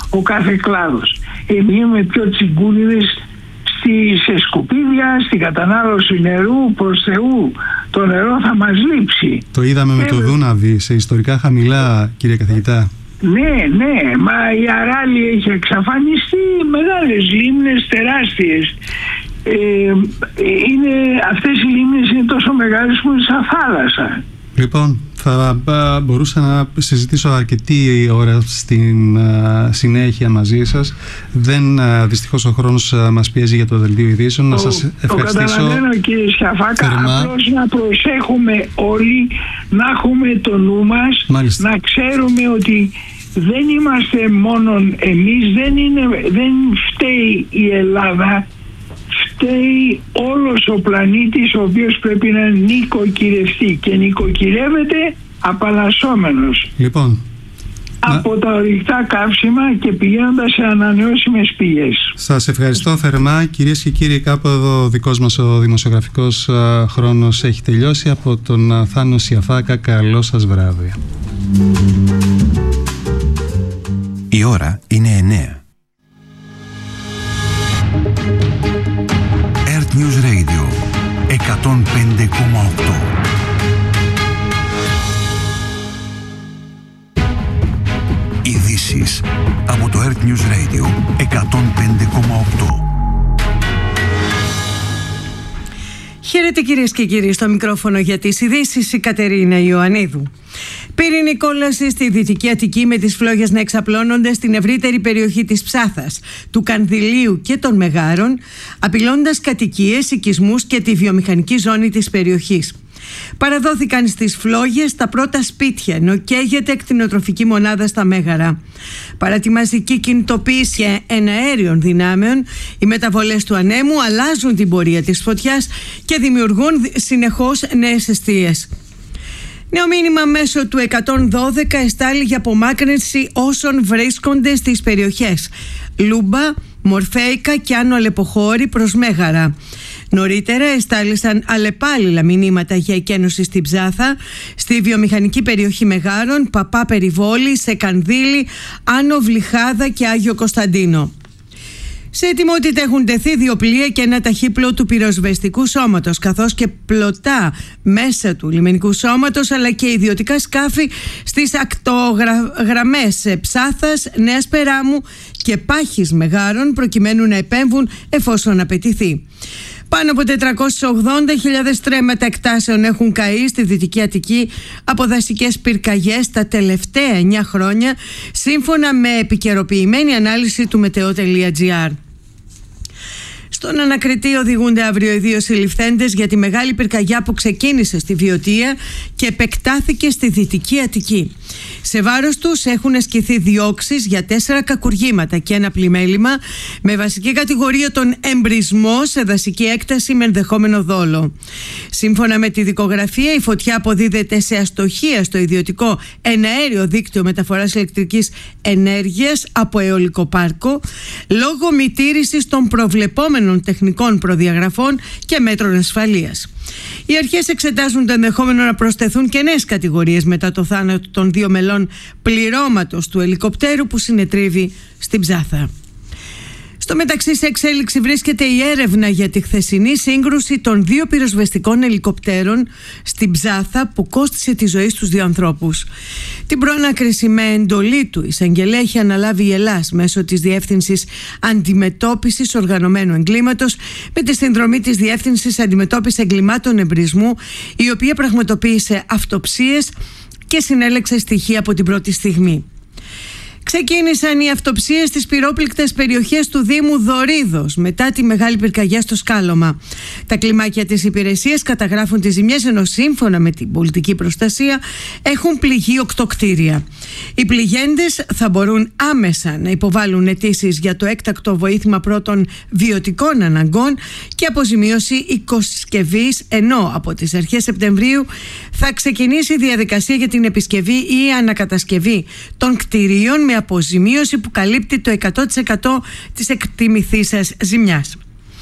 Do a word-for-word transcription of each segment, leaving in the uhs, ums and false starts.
ο κάθε κλάδος. Εμείς είμαι πιο τσιγκούνιδες στις σκουπίδια, στην κατανάλωση νερού, προς Θεού. Το νερό θα μας λείψει. Το είδαμε με το Δούναβι σε ιστορικά χαμηλά, κύριε καθηγητά. Ναι, ναι, μα η Αράλη έχει εξαφανιστεί, μεγάλες λίμνες τεράστιες. Ε, είναι, αυτές οι λίμνες είναι τόσο μεγάλες που είναι σαν θάλασσα. Λοιπόν, θα α, μπορούσα να συζητήσω αρκετή ώρα στην α, συνέχεια μαζί σας. Δεν, α, δυστυχώς ο χρόνος α, μας πιέζει για το δελτίο ειδήσεων. Να σας ευχαριστήσω. Το καταλαβαίνω, κύριε Σιαφάκα, απλώς να προσέχουμε όλοι, να έχουμε το νου μας. Μάλιστα. Να ξέρουμε ότι δεν είμαστε μόνον εμείς, δεν, είναι, δεν φταίει η Ελλάδα, φταίει όλος ο πλανήτης, ο οποίος πρέπει να νοικοκυρευτεί και νοικοκυρεύεται απαλλασσόμενος λοιπόν, από να... τα ορυκτά καύσιμα και πηγαίνοντας σε ανανεώσιμες πηγές. Σας ευχαριστώ θερμά. Κυρίες και κύριοι, κάπου εδώ ο δικός μας ο δημοσιογραφικός α, χρόνος έχει τελειώσει. Από τον α, Θάνο Σιαφάκα, καλό σας βράδυ. Η ώρα είναι εννέα. Earth News Radio εκατόν πέντε κόμμα οκτώ. Ειδήσεις από το Earth News Radio εκατόν πέντε κόμμα οκτώ. Χαίρετε κυρίες και κύριοι, στο μικρόφωνο για τις ειδήσεις η Κατερίνα Ιωαννίδου. Πυρηνική κόλαση στη Δυτική Αττική, με τις φλόγες να εξαπλώνονται στην ευρύτερη περιοχή της Ψάθας, του Κανδυλίου και των Μεγάρων, απειλώντας κατοικίες, οικισμούς και τη βιομηχανική ζώνη της περιοχής. Παραδόθηκαν στις φλόγες τα πρώτα σπίτια, ενώ καίγεται κτηνοτροφική μονάδα στα Μέγαρα. Παρά τη μαζική κινητοποίηση εναέριων δυνάμεων, οι μεταβολές του ανέμου αλλάζουν την πορεία της φωτιάς και δημιουργούν συνεχώς νέες εστίες. Νέο μήνυμα μέσω του εκατόν δώδεκα εστάλει για απομάκρυνση όσων βρίσκονται στις περιοχές Λούμπα, Μορφέικα και Άνω Αλεποχώρη προς Μέγαρα. Νωρίτερα εστάλησαν αλλεπάλληλα μηνύματα για εκένωση στην Ψάθα, στη βιομηχανική περιοχή Μεγάρων, Παπά Περιβόλη, σε Κανδύλη, Άνω Βλυχάδα και Άγιο Κωνσταντίνο. Σε ετοιμότητα έχουν τεθεί δύο πλοία και ένα ταχύπλο του πυροσβεστικού σώματος, καθώς και πλωτά μέσα του λιμενικού σώματος, αλλά και ιδιωτικά σκάφη στις ακτογραμμές Ψάθας, Νέας Περάμου και Πάχης Μεγάρων, προκειμένου να επέμβουν εφόσον απαιτηθεί. Πάνω από τετρακόσιες ογδόντα χιλιάδες τρέμματα εκτάσεων έχουν καεί στη Δυτική Αττική από δασικές πυρκαγιές τα τελευταία εννιά χρόνια, σύμφωνα με επικαιροποιημένη ανάλυση του Meteo.gr. Στον ανακριτή οδηγούνται αύριο οι δύο συλληφθέντες για τη μεγάλη πυρκαγιά που ξεκίνησε στη Βιωτία και επεκτάθηκε στη Δυτική Αττική. Σε βάρος τους έχουν ασκηθεί διώξεις για τέσσερα κακουργήματα και ένα πλημέλημα, με βασική κατηγορία τον εμπρισμό σε δασική έκταση με ενδεχόμενο δόλο. Σύμφωνα με τη δικογραφία, η φωτιά αποδίδεται σε αστοχία στο ιδιωτικό εναέριο δίκτυο μεταφοράς ηλεκτρικής ενέργειας από αιωλικό πάρκο, λόγω μη τήρησης των προβλεπόμενων τεχνικών προδιαγραφών και μέτρων ασφαλείας. Οι αρχές εξετάζουν το ενδεχόμενο να προσθεθούν και νέες κατηγορίες μετά το θάνατο των δύο μελών πληρώματος του ελικοπτέρου που συνετρίβει στην Ψάθα. Στο μεταξύ, σε εξέλιξη βρίσκεται η έρευνα για τη χθεσινή σύγκρουση των δύο πυροσβεστικών ελικοπτέρων στην Ψάθα που κόστισε τη ζωή στους δύο ανθρώπους. Την προανάκριση με εντολή του εισαγγελέα έχει αναλάβει η Ελλάς μέσω της Διεύθυνσης Αντιμετώπισης Οργανωμένου Εγκλήματος, με τη συνδρομή της Διεύθυνσης Αντιμετώπισης Εγκλημάτων Εμπρισμού, η οποία πραγματοποίησε αυτοψίες και συνέλεξε στοιχεία από την πρώτη στιγμή. Ξεκίνησαν οι αυτοψίες στις πυρόπληκτες περιοχές του Δήμου Δωρίδος μετά τη μεγάλη πυρκαγιά στο Σκάλωμα. Τα κλιμάκια της υπηρεσίας καταγράφουν τις ζημιές, ενώ σύμφωνα με την πολιτική προστασία έχουν πληγεί οκτώ κτίρια. Οι πληγέντες θα μπορούν άμεσα να υποβάλουν αιτήσεις για το έκτακτο βοήθημα πρώτων βιωτικών αναγκών και αποζημίωση οικοσκευής, ενώ από τις αρχές Σεπτεμβρίου θα ξεκινήσει η διαδικασία για την επισκευή ή ανακατασκευή των κτιρίων με αποζημίωση που καλύπτει το εκατό τοις εκατό της εκτιμηθήσας ζημιάς.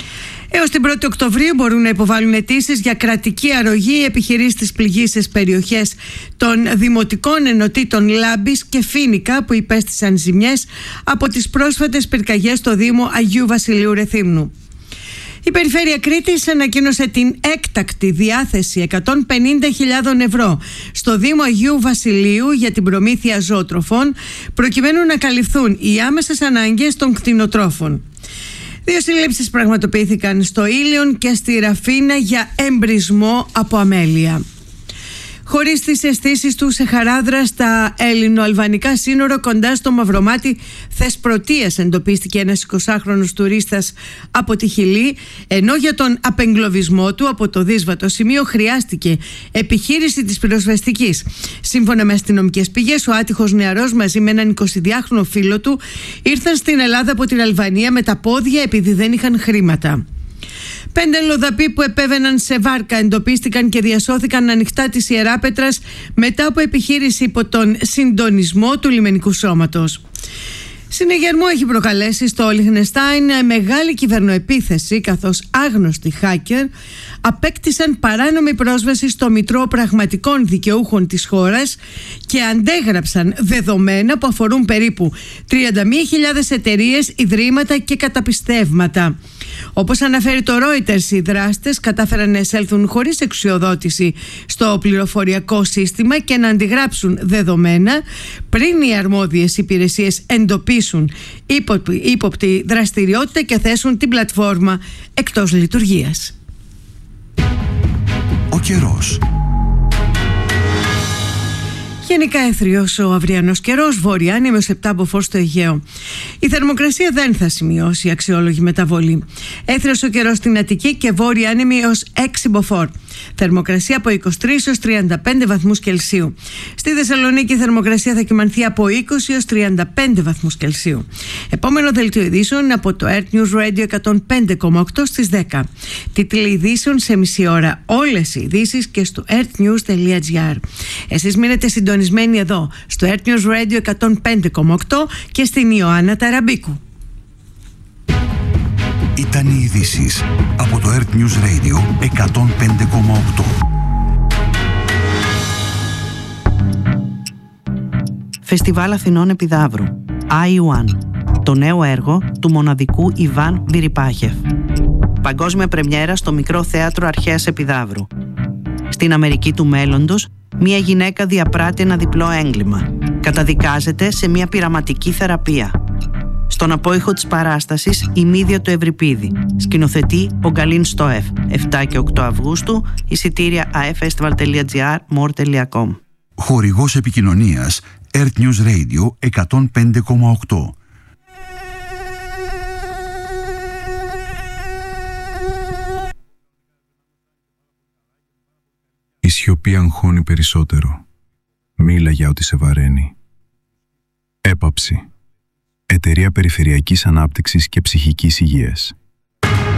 Έως την πρώτη Οκτωβρίου μπορούν να υποβάλουν αιτήσεις για κρατική αρρωγή επιχειρήσεις στις πληγείσες περιοχές των δημοτικών ενωτήτων Λάμπης και Φοίνικα που υπέστησαν ζημιές από τις πρόσφατες πυρκαγιές στο Δήμο Αγίου Βασιλείου Ρεθύμνου. Η Περιφέρεια Κρήτης ανακοίνωσε την έκτακτη διάθεση εκατόν πενήντα χιλιάδες ευρώ στο Δήμο Αγίου Βασιλείου για την προμήθεια ζωοτροφών προκειμένου να καλυφθούν οι άμεσες ανάγκες των κτηνοτρόφων. Δύο συλλήψεις πραγματοποιήθηκαν στο Ήλιον και στη Ραφίνα για εμπρισμό από αμέλεια. Χωρίς τις αισθήσεις του σε Χαράδρα στα ελληνο-αλβανικά σύνορα κοντά στο Μαυρομάτι Θεσπρωτείας εντοπίστηκε ένας εικοσάχρονος τουρίστας από τη Χιλή, ενώ για τον απεγκλωβισμό του από το δύσβατο σημείο χρειάστηκε επιχείρηση της πυροσβεστικής. Σύμφωνα με αστυνομικές πηγές, ο άτυχος νεαρός μαζί με έναν εικοσιδυάχρονο φίλο του ήρθαν στην Ελλάδα από την Αλβανία με τα πόδια επειδή δεν είχαν χρήματα. Πέντε λοδαποί που επέβαιναν σε βάρκα εντοπίστηκαν και διασώθηκαν ανοιχτά της Ιεράπετρας μετά από επιχείρηση υπό τον συντονισμό του λιμενικού σώματος. Συνεγερμό έχει προκαλέσει στο Λιχνεστάιν μεγάλη κυβερνοεπίθεση, καθώς άγνωστοι hacker απέκτησαν παράνομη πρόσβαση στο μητρό πραγματικών δικαιούχων της χώρας και αντέγραψαν δεδομένα που αφορούν περίπου τριάντα μία χιλιάδες εταιρείες, ιδρύματα και καταπιστεύματα. Όπως αναφέρει το Reuters, οι δράστες κατάφεραν να εισέλθουν χωρίς εξουσιοδότηση στο πληροφοριακό σύστημα και να αντιγράψουν δεδομένα πριν οι αρμόδιες υπηρεσίες εντοπίσουν ύποπτη δραστηριότητα και θέσουν την πλατφόρμα εκτός λειτουργίας. Ο καιρός. Γενικά έθριος ο αυριανός καιρός, βόρεια με επτά μποφόρ στο Αιγαίο. Η θερμοκρασία δεν θα σημειώσει αξιόλογη μεταβολή. Έθριος ο καιρός στην Αττική και βόρεια άνεμη έως έξι μποφόρ. Θερμοκρασία από είκοσι τρεις έως τριάντα πέντε βαθμούς Κελσίου. Στη Θεσσαλονίκη η θερμοκρασία θα κυμανθεί από είκοσι έως τριάντα πέντε βαθμούς Κελσίου. Επόμενο δελτίο ειδήσεων από το Earth News Radio εκατόν πέντε κόμμα οκτώ στις δέκα. Τίτλοι ειδήσεων σε μισή ώρα. Όλες οι ειδήσεις και στο earthnews τελεία gr. Εσείς μείνετε συντονισμένοι εδώ στο Earth News Radio εκατόν πέντε κόμμα οκτώ και στην Ιωάννα Ταραμπίκου. Ήταν οι ειδήσεις από το Earth News Radio εκατόν πέντε κόμμα οκτώ. Φεστιβάλ Αθηνών Επιδαύρου άι ουάν, το νέο έργο του μοναδικού Ιβάν Βιριπάχεφ. Παγκόσμια πρεμιέρα στο Μικρό Θέατρο Αρχαίας Επιδαύρου. Στην Αμερική του μέλλοντος, μια γυναίκα διαπράττει ένα διπλό έγκλημα. Καταδικάζεται σε μια πειραματική θεραπεία. Στον απόϊχο της παράστασης η Μύδια του Ευρυπίδη. Σκηνοθετεί ο Γκαλίν Στόεφ. επτά και οκτώ Αυγούστου. Εισιτήρια aefestival τελεία gr, more τελεία com. Χορηγός επικοινωνίας Earth News Radio εκατόν πέντε κόμμα οκτώ. Η σιωπή αγχώνει περισσότερο. Μίλα για ό,τι σε βαραίνει. Έπαψη. Εταιρεία Περιφερειακής Ανάπτυξης και Ψυχικής Υγείας.